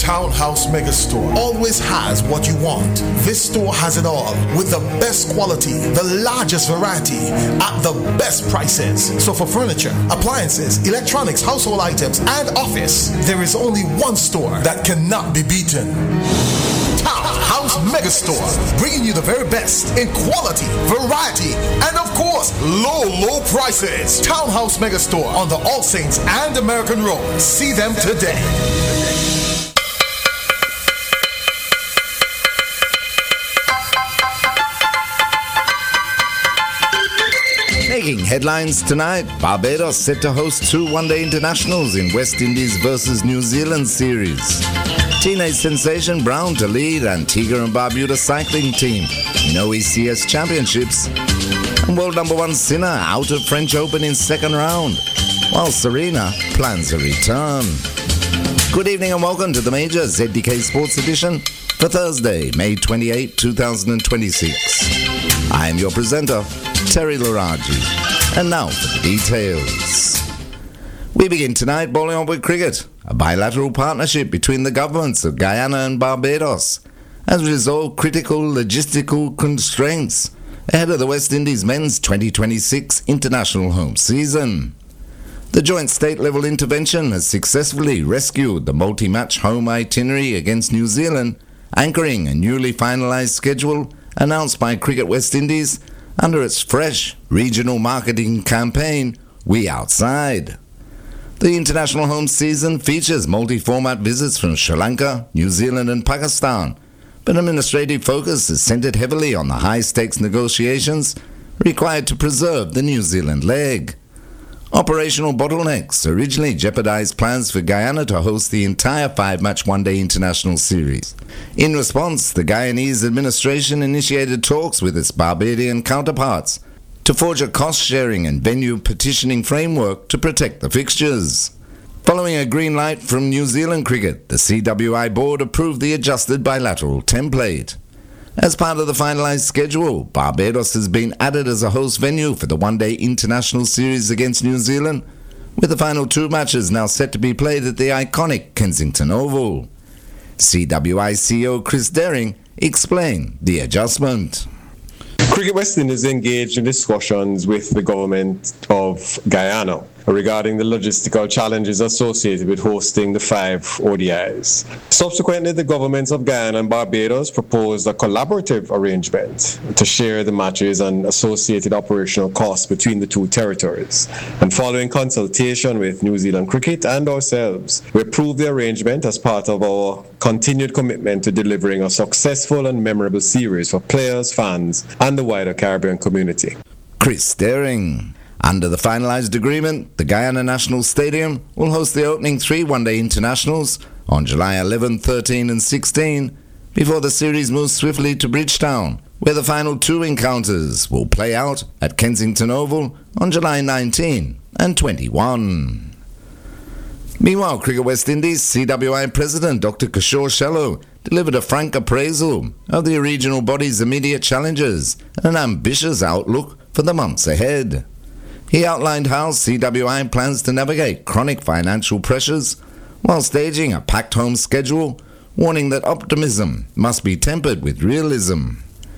Townhouse Megastore always has what you want. This store has it all with the best quality, the largest variety at the best prices. So for furniture, appliances, electronics, household items, and office, there is only one store that cannot be beaten. Townhouse Megastore, bringing you the very best in quality, variety, and of course, low prices. Townhouse Megastore on the All Saints and American Road. See them today. Making headlines tonight, Barbados set to host 2 one-day internationals in West Indies versus New Zealand series. Teenage sensation Brown to lead Antigua and Barbuda cycling team in OECS championships. And world number 1 Sinner out of French Open in second round, while Serena plans a return. Good evening and welcome to the major ZDK Sports Edition for Thursday, May 28, 2026. I am your presenter, Terry Laraji. And now for the details. We begin tonight bowling on with cricket, a bilateral partnership between the governments of Guyana and Barbados has resolved critical logistical constraints ahead of the West Indies men's 2026 international home season. The joint state-level intervention has successfully rescued the multi-match home itinerary against New Zealand, anchoring a newly finalised schedule announced by Cricket West Indies under its fresh regional marketing campaign, We Outside. The international home season features multi-format visits from Sri Lanka, New Zealand and Pakistan, but administrative focus is centred heavily on the high-stakes negotiations required to preserve the New Zealand leg. Operational bottlenecks originally jeopardised plans for Guyana to host the entire 5-match one-day international series. In response, the Guyanese administration initiated talks with its Barbadian counterparts to forge a cost-sharing and venue petitioning framework to protect the fixtures. Following a green light from New Zealand Cricket, the CWI board approved the adjusted bilateral template. As part of the finalised schedule, Barbados has been added as a host venue for the one-day international series against New Zealand, with the final 2 matches now set to be played at the iconic Kensington Oval. CWI CEO Chris Dering explained the adjustment. Cricket West Indies engaged in discussions with the government of Guyana regarding the logistical challenges associated with hosting the 5 ODIs. Subsequently, the governments of Guyana and Barbados proposed a collaborative arrangement to share the matches and associated operational costs between the 2 territories. And following consultation with New Zealand Cricket and ourselves, we approved the arrangement as part of our continued commitment to delivering a successful and memorable series for players, fans, and the wider Caribbean community. Chris Dering. Under the finalised agreement, the Guyana National Stadium will host the opening 3 one-day internationals on July 11, 13 and 16, before the series moves swiftly to Bridgetown, where the final 2 encounters will play out at Kensington Oval on July 19 and 21. Meanwhile, Cricket West Indies CWI President Dr. Kishore Shallow delivered a frank appraisal of the regional body's immediate challenges and an ambitious outlook for the months ahead. He outlined how CWI plans to navigate chronic financial pressures while staging a packed home schedule, warning that optimism must be tempered with realism.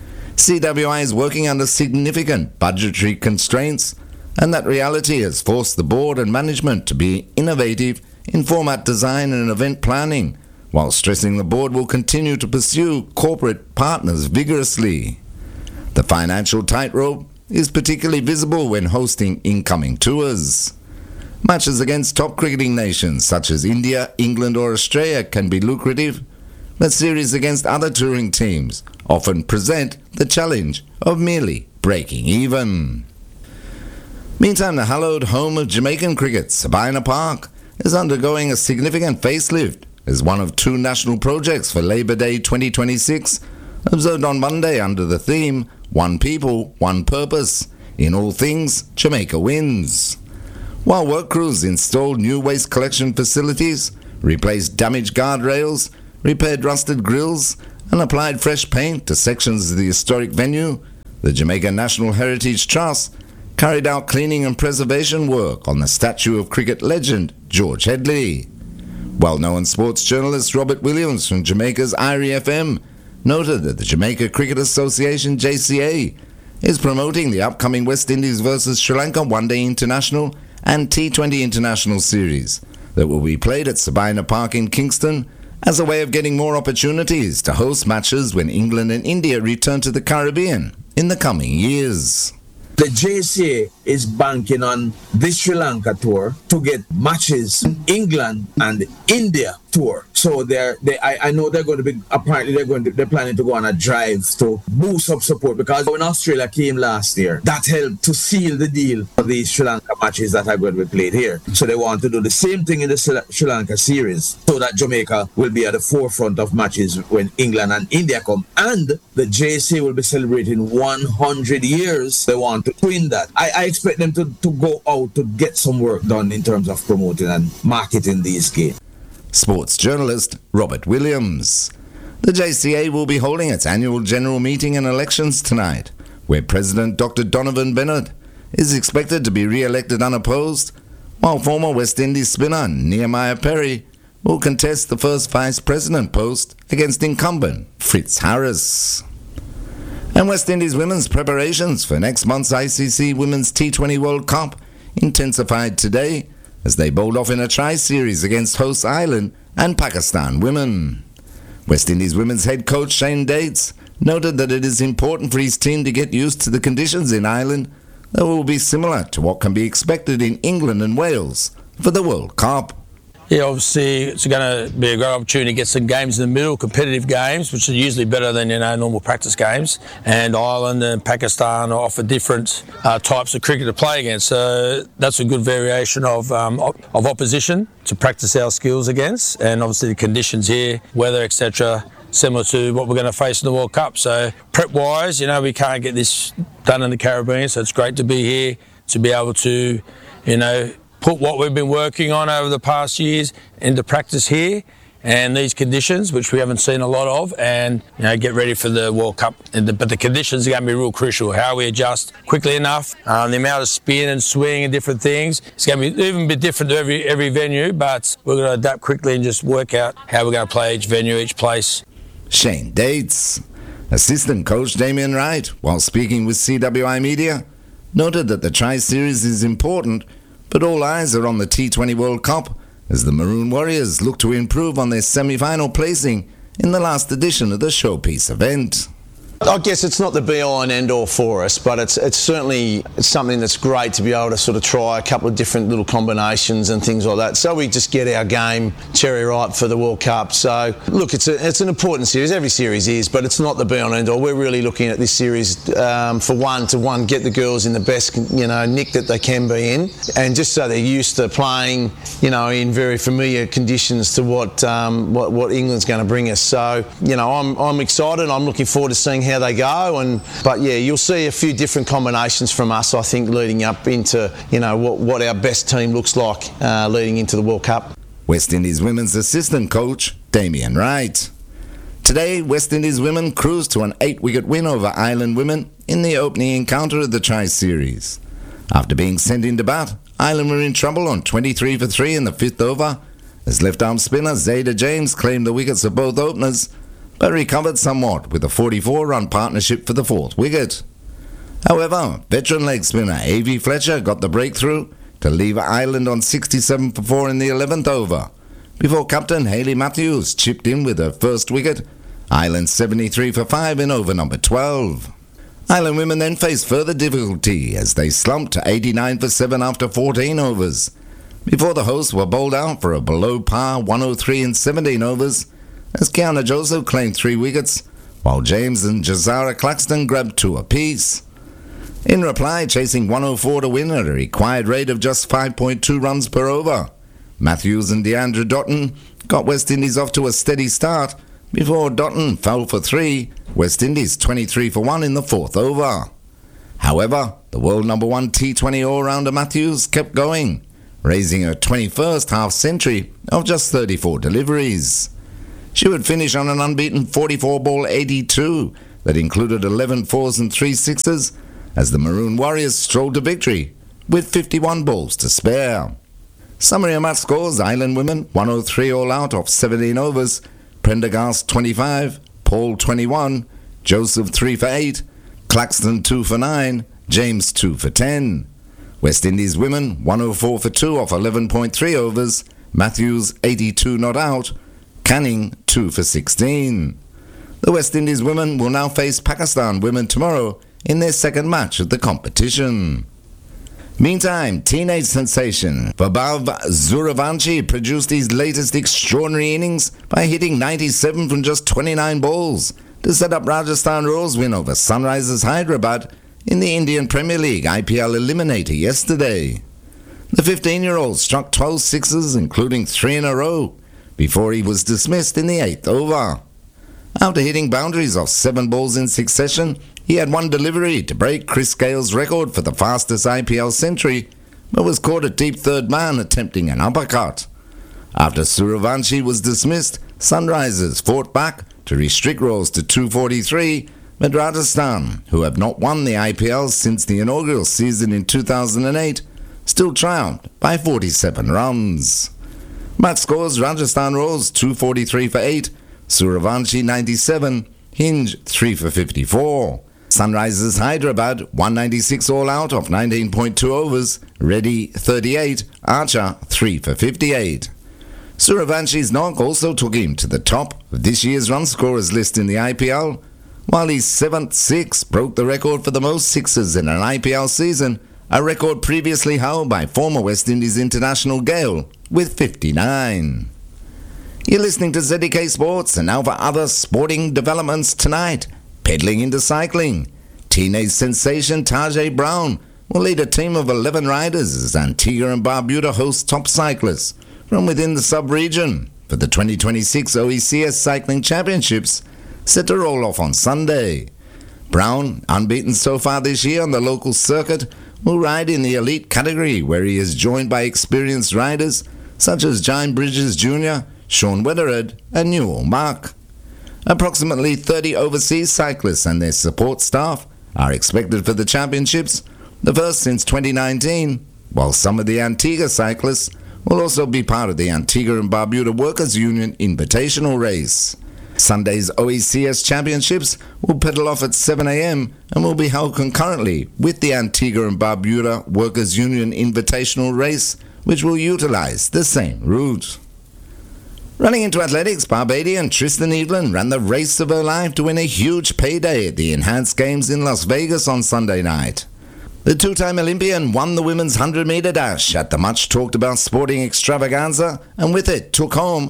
CWI is working under significant budgetary constraints, and that reality has forced the board and management to be innovative in format design and event planning, while stressing the board will continue to pursue corporate partners vigorously. The financial tightrope is particularly visible when hosting incoming tours. Matches against top cricketing nations such as India, England or Australia can be lucrative, but series against other touring teams often present the challenge of merely breaking even. Meantime, the hallowed home of Jamaican cricket, Sabina Park, is undergoing a significant facelift as one of 2 national projects for Labour Day 2026, observed on Monday under the theme One People, One Purpose, in all things Jamaica wins. While work crews installed new waste collection facilities, replaced damaged guardrails, repaired rusted grills, and applied fresh paint to sections of the historic venue, the Jamaica National Heritage Trust carried out cleaning and preservation work on the statue of cricket legend George Headley. Well-known sports journalist Robert Williams from Jamaica's Irie FM noted that the Jamaica Cricket Association, JCA, is promoting the upcoming West Indies versus Sri Lanka One-Day International and T20 International Series that will be played at Sabina Park in Kingston as a way of getting more opportunities to host matches when England and India return to the Caribbean in the coming years. The JCA is banking on this Sri Lanka tour to get matches in England and India tour. So I know they're going to be, apparently they're planning to go on a drive to boost up support, because when Australia came last year, that helped to seal the deal for these Sri Lanka matches that are going to be played here. So they want to do the same thing in the Sri Lanka series, so that Jamaica will be at the forefront of matches when England and India come. And the JCA will be celebrating 100 years. They want to win that. I expect them to go out to get some work done in terms of promoting and marketing these games. Sports journalist Robert Williams. The JCA will be holding its annual general meeting and elections tonight, where President Dr. Donovan Bennett is expected to be re-elected unopposed, while former West Indies spinner Nehemiah Perry will contest the first vice president post against incumbent Fritz Harris. And West Indies women's preparations for next month's ICC Women's T20 World Cup intensified today as they bowled off in a tri-series against host Ireland and Pakistan women. West Indies women's head coach Shane Dates noted that it is important for his team to get used to the conditions in Ireland that will be similar to what can be expected in England and Wales for the World Cup. Yeah, obviously it's going to be a great opportunity to get some games in the middle, competitive games, which are usually better than normal practice games. And Ireland and Pakistan offer different types of cricket to play against. So that's a good variation of opposition to practice our skills against. And obviously the conditions here, weather, etc., similar to what we're going to face in the World Cup. So prep-wise, we can't get this done in the Caribbean, so it's great to be here to be able to, put what we've been working on over the past years into practice here and these conditions, which we haven't seen a lot of, and get ready for the World Cup. But the conditions are going to be real crucial. How we adjust quickly enough, the amount of spin and swing and different things. It's going to be even a bit different to every venue, but we're going to adapt quickly and just work out how we're going to play each venue, each place. Shane Dates. Assistant coach Damien Wright, while speaking with CWI Media, noted that the tri-series is important, but all eyes are on the T20 World Cup as the Maroon Warriors look to improve on their semi-final placing in the last edition of the showpiece event. I guess it's not the be-all and end-all for us, but it's certainly something that's great to be able to sort of try a couple of different little combinations and things like that. So we just get our game cherry ripe for the World Cup. So look, it's an important series. Every series is, but it's not the be-all and end-all. We're really looking at this series for one, get the girls in the best nick that they can be in, and just so they're used to playing in very familiar conditions to what England's going to bring us. So I'm excited. I'm looking forward to seeing how they go, but you'll see a few different combinations from us, I think, leading up into what our best team looks like leading into the World Cup. West Indies women's assistant coach Damien Wright. Today, West Indies women cruised to an 8-wicket win over Ireland women in the opening encounter of the tri-series. After being sent into bat, Ireland were in trouble on 23 for 3 in the 5th over as left-arm spinner Zayda James claimed the wickets of both openers, but recovered somewhat with a 44-run partnership for the 4th wicket. However, veteran leg spinner A.V. Fletcher got the breakthrough to leave Ireland on 67 for 4 in the 11th over, before captain Hayley Matthews chipped in with her first wicket, Ireland 73 for 5 in over number 12. Ireland women then faced further difficulty as they slumped to 89 for 7 after 14 overs, before the hosts were bowled out for a below-par 103 in 17 overs, as Kiana Joseph claimed 3 wickets, while James and Jazara Claxton grabbed 2 apiece. In reply, chasing 104 to win at a required rate of just 5.2 runs per over, Matthews and Deandra Dotton got West Indies off to a steady start before Dotton fell for 3, West Indies 23 for 1 in the 4th over. However, the world number 1 T20 all-rounder Matthews kept going, raising her 21st half-century of just 34 deliveries. She would finish on an unbeaten 44-ball 82 that included 11 fours and 3 sixes as the Maroon Warriors strolled to victory with 51 balls to spare. Summary of match scores: Island women 103 all out off 17 overs, Prendergast 25, Paul 21, Joseph 3 for 8, Claxton 2 for 9, James 2 for 10. West Indies women 104 for 2 off 11.3 overs, Matthews 82 not out, Canning 2 for 16. The West Indies women will now face Pakistan women tomorrow in their second match of the competition. Meantime, teenage sensation Vaibhav Surivanshi produced his latest extraordinary innings by hitting 97 from just 29 balls to set up Rajasthan Royals' win over Sunrisers Hyderabad in the Indian Premier League IPL Eliminator yesterday. The 15-year-old struck 12 sixes, including 3 in a row, before he was dismissed in the 8th over. After hitting boundaries of 7 balls in succession, he had one delivery to break Chris Gale's record for the fastest IPL century, but was caught at deep third man attempting an uppercut. After Surivanshi was dismissed, Sunrisers fought back to restrict Royals to 243, but Rajasthan, who have not won the IPL since the inaugural season in 2008, still triumphed by 47 runs. Match scores: Rajasthan Royals 243 for 8, Surivanshi 97, Hinge 3 for 54. Sunrisers Hyderabad 196 all out off 19.2 overs, Reddy 38, Archer 3 for 58. Surivanshi's knock also took him to the top of this year's run scorers list in the IPL, while his 7th six broke the record for the most sixes in an IPL season, a record previously held by former West Indies international Gale with 59. You're listening to ZDK Sports, and now for other sporting developments tonight. Peddling into cycling. Teenage sensation Tajay Brown will lead a team of 11 riders as Antigua and Barbuda host top cyclists from within the sub-region for the 2026 OECS Cycling Championships, set to roll off on Sunday. Brown, unbeaten so far this year on the local circuit, will ride in the elite category, where he is joined by experienced riders such as Giant Bridges Jr., Sean Weatherhead and Newell Mark. Approximately 30 overseas cyclists and their support staff are expected for the championships, the first since 2019, while some of the Antigua cyclists will also be part of the Antigua and Barbuda Workers' Union Invitational Race. Sunday's OECS Championships will pedal off at 7 a.m. and will be held concurrently with the Antigua and Barbuda Workers' Union Invitational Race, which will utilize the same route. Running into athletics, Barbadian Tristan Evelyn ran the race of her life to win a huge payday at the Enhanced Games in Las Vegas on Sunday night. The two-time Olympian won the women's 100-meter dash at the much-talked-about sporting extravaganza, and with it took home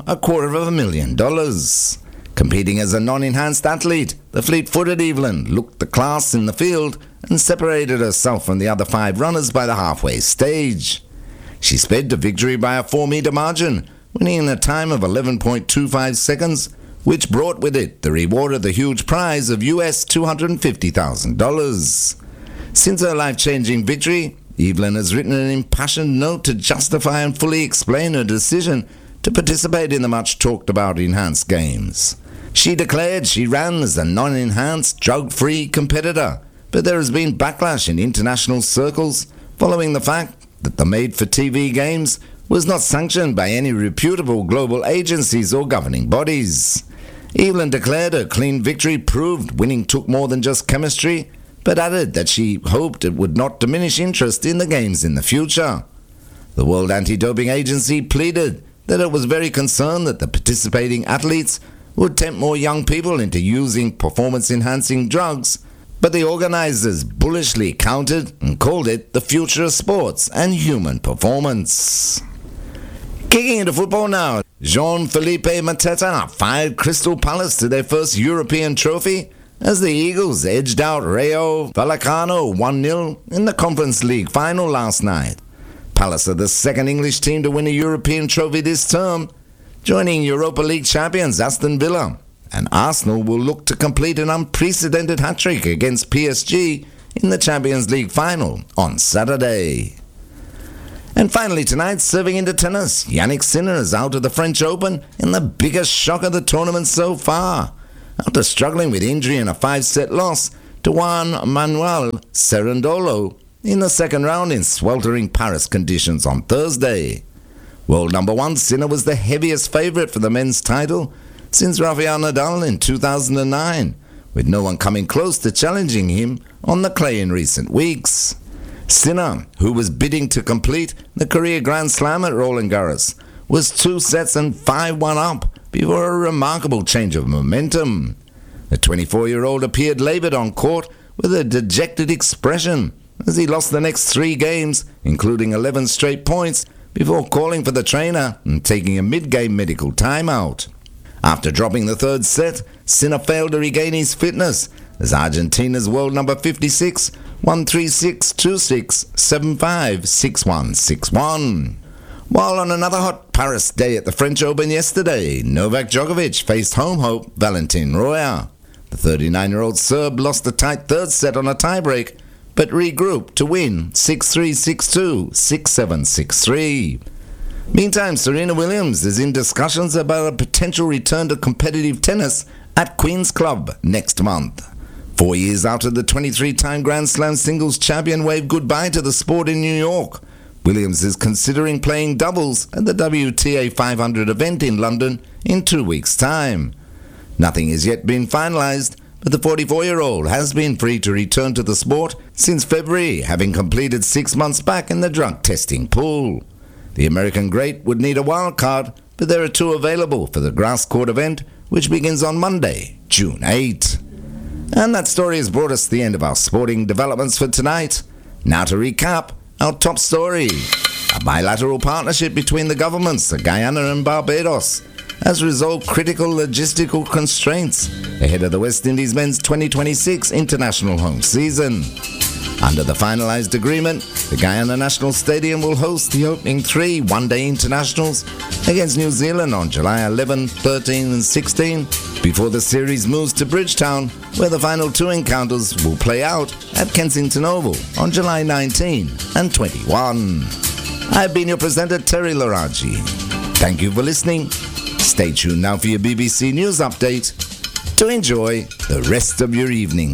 $250,000. Competing as a non-enhanced athlete, the fleet-footed Evelyn looked the class in the field and separated herself from the other 5 runners by the halfway stage. She sped to victory by a 4-meter margin, winning in a time of 11.25 seconds, which brought with it the reward of the huge prize of US $250,000. Since her life-changing victory, Evelyn has written an impassioned note to justify and fully explain her decision to participate in the much-talked-about Enhanced Games. She declared she ran as a non-enhanced, drug-free competitor, but there has been backlash in international circles following the fact that the made-for-TV Games was not sanctioned by any reputable global agencies or governing bodies. Evelyn declared her clean victory proved winning took more than just chemistry, but added that she hoped it would not diminish interest in the Games in the future. The World Anti-Doping Agency pleaded that it was very concerned that the participating athletes would tempt more young people into using performance-enhancing drugs, but the organizers bullishly countered and called it the future of sports and human performance. Kicking into football now, Jean-Philippe Mateta fired Crystal Palace to their first European trophy as the Eagles edged out Rayo Vallecano 1-0 in the Conference League final last night. Palace are the second English team to win a European trophy this term, joining Europa League champions Aston Villa, and Arsenal will look to complete an unprecedented hat-trick against PSG in the Champions League final on Saturday. And finally tonight, serving into tennis, Yannick Sinner is out of the French Open in the biggest shock of the tournament so far, after struggling with injury and a 5-set loss to Juan Manuel Cerundolo in the second round in sweltering Paris conditions on Thursday. World number 1 Sinner was the heaviest favourite for the men's title since Rafael Nadal in 2009, with no one coming close to challenging him on the clay in recent weeks. Sinner, who was bidding to complete the career Grand Slam at Roland Garros, was 2 sets and 5-1 up before a remarkable change of momentum. The 24-year-old appeared laboured on court with a dejected expression as he lost the next 3 games, including 11 straight points, before calling for the trainer and taking a mid-game medical timeout. After dropping the 3rd set, Sinner failed to regain his fitness as Argentina's world number 56 won 3-6, 2-6, 7-5, 6-1, 6-1. While on another hot Paris day at the French Open yesterday, Novak Djokovic faced home hope Valentin Roya. The 39-year-old Serb lost the tight 3rd set on a tiebreak, but regrouped to win 6-3, 6-2, 6-7, 6-3. Meantime, Serena Williams is in discussions about a potential return to competitive tennis at Queen's Club next month. 4 years after the 23-time Grand Slam singles champion waved goodbye to the sport in New York, Williams is considering playing doubles at the WTA 500 event in London in 2 weeks' time. Nothing has yet been finalised, but the 44-year-old has been free to return to the sport since February, having completed 6 months back in the drug testing pool. The American great would need a wild card, but there are 2 available for the grass court event, which begins on Monday, June 8. And that story has brought us to the end of our sporting developments for tonight. Now to recap our top story. A bilateral partnership between the governments of Guyana and Barbados has resolved critical logistical constraints ahead of the West Indies men's 2026 international home season. Under the finalised agreement, the Guyana National Stadium will host the opening 3 one-day internationals against New Zealand on July 11, 13 and 16, before the series moves to Bridgetown, where the final 2 encounters will play out at Kensington Oval on July 19 and 21. I've been your presenter, Terry Laraji. Thank you for listening. Stay tuned now for your BBC News update to enjoy the rest of your evening.